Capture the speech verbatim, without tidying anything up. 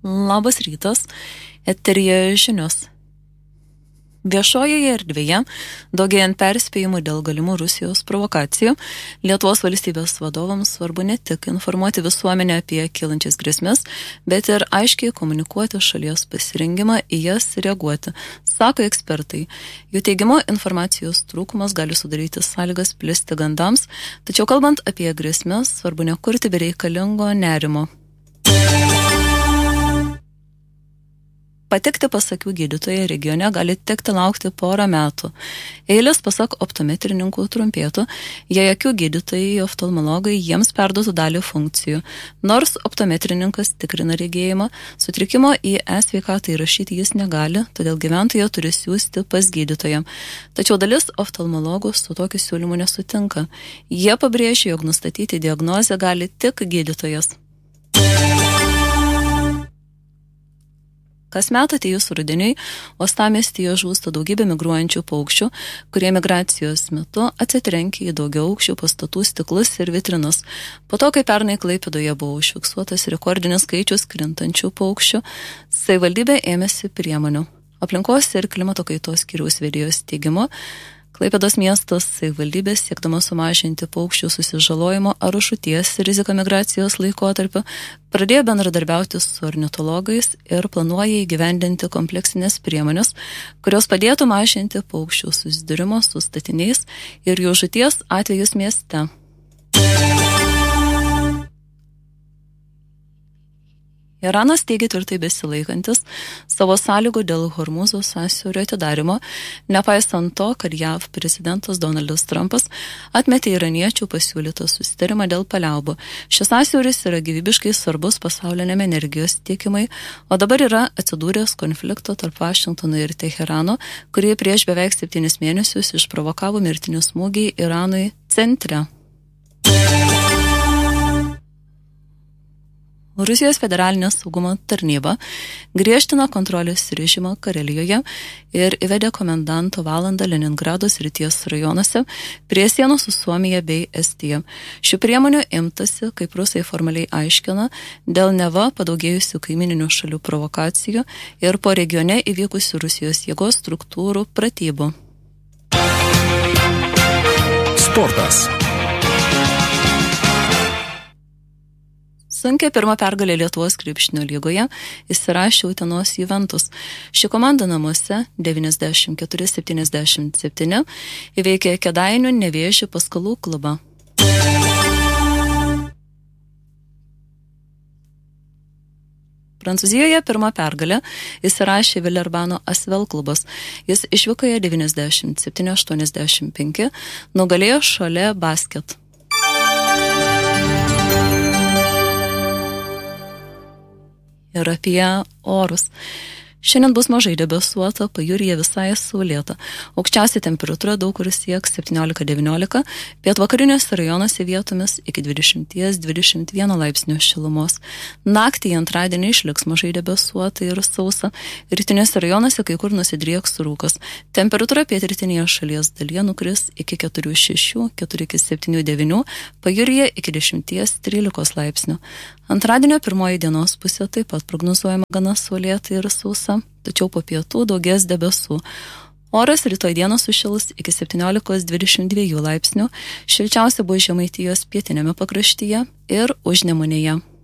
Labas rytas, eteryje žinios. Viešojoje erdvėje, daugėjant perspėjimų dėl galimų Rusijos provokacijų, Lietuvos valstybės vadovams svarbu ne tik informuoti visuomenę apie kylančias grėsmes, bet ir aiškiai komunikuoti šalies pasirengimą į jas reaguoti, sako ekspertai. Jų teigimu, informacijos trūkumas gali sudaryti sąlygas plisti gandams, tačiau kalbant apie grėsmes, svarbu nekurti bereikalingo nerimo. Patekti pas akių gydytoją regione gali tekti laukti porą metų. Eilės pasak optometrininkų trumpėtų, jei akių gydytojai, oftalmologai jiems perduotų dalį funkcijų. Nors optometrininkas tikrina regėjimą, sutrikimo į e-sveikatą įrašyti jis negali, todėl gyventoją turi siųsti pas gydytoją. Tačiau dalis oftalmologų su tokiu siūlymu nesutinka. Jie pabrėžia, jog nustatyti diagnozę gali tik gydytojas. Kasmet atėjus rudeniui, uostamiestyje žūsta daugybė migruojančių paukščių, kurie migracijos metu atsitrenkia į daugiaaukščių pastatų stiklus ir vitrinas. Po to, kai pernai Klaipėdoje buvo užfiksuotas rekordinis skaičius krintančių paukščių, savivaldybė ėmėsi priemonių. Aplinkos ir klimato kaitos skyriaus vedėjos teigimu, Klaipėdos miestas savivaldybės siekdama sumažinti paukščių susižalojimo ar žūties riziką migracijos laikotarpiu pradėjo bendradarbiauti su ornitologais ir planuoja įgyvendinti kompleksinės priemonės, kurios padėtų mažinti paukščių susidūrimo su statiniais ir jų žūties atvejus mieste. Iranas teigia tvirtai besilaikantis savo sąlygų dėl Hormūzo sąsiaurio atidarimo, nepaisant to, kad J A V prezidentas Donaldas Trumpas atmetė iraniečių pasiūlytą susitarimą dėl paliaubų. Šis sąsiauris yra gyvybiškai svarbus pasauliniam energijos tiekimui, o dabar yra atsidūręs konflikto tarp Vašingtono ir Teherano, kurie prieš beveik septynis mėnesius išprovokavo mirtinį smūgį Iranui centre. Rusijos federalinė saugumo tarnyba griežtina kontrolės režimą Karelijoje ir įvedė komendanto valandą Leningrado srities rajonuose prie sienos su Suomija bei Estija. Šių priemonių imtasi, kaip rusai formaliai aiškina, dėl neva padaugėjusių kaimininių šalių provokacijų ir po regione įvykusių Rusijos jėgos struktūrų pratybų. Sportas. Sunkia pirma pergalė Lietuvos krepšinio lygoje įsirašė Utenos Juventus. Ši komanda namuose devyniasdešimt keturi septyniasdešimt septyni įveikė Kėdainių Nevėžį Paskalų klubą. Prancūzijoje pirmą pergalę įsirašė Vilerbano Asvel klubas. Jis išvykoje devyniasdešimt septyni aštuoniasdešimt penki nugalėjo Šolė Basket. Ir apie orus. Šiandien bus mažai debesuota, pajūryje visai saulėta. Aukščiausia temperatūra daug kur sieks septyniolika devyniolika, pietvakariniuose rajonuose vietomis iki dvidešimt dvidešimt vienas laipsnių šilumos. Naktį į antradienį išliks mažai debesuota ir sausa. Rytiniuose rajonuose kai kur nusidrieks rūkas. Temperatūra pietrytinėje šalies dalyje nukris iki keturi šeši, keturi septyni devyni, pajūryje iki dešimt trylika laipsnių. Antradienio pirmoji dienos pusė taip pat prognozuojama gana saulėta ir sausa, tačiau po pietų daugės debesų. Oras rytoj dieną sušils iki septyniolika dvidešimt dva laipsnių, šilčiausia bus Žemaitijos pietiniame pakraštyje ir Užnemunėje.